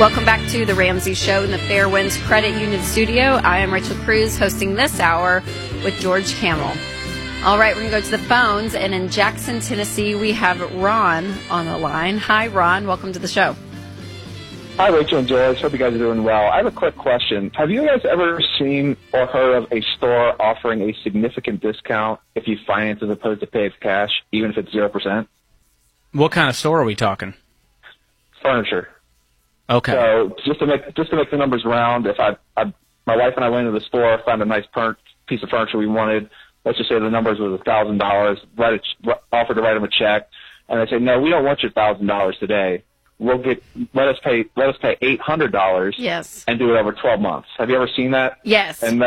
Welcome back to the Ramsey Show in the Fairwinds Credit Union studio. I am Rachel Cruz hosting this hour with George Hamill. All right, we're going to go to the phones, and in Jackson, Tennessee, we have Ron on the line. Hi, Ron. Welcome to the show. Hi, Rachel and George. Hope you guys are doing well. I have a quick question. Have you guys ever seen or heard of a store offering a significant discount if you finance as opposed to pay with cash, even if it's 0%? What kind of store are we talking? Furniture. Okay. So just to make the numbers round, if my wife and I went into the store, found a nice piece of furniture we wanted. Let's just say the numbers was $1,000. Offered to write them a check, and they say, no, we don't want your $1,000 today. Let us pay $800. Yes. And do it over 12 months. Have you ever seen that? Yes. And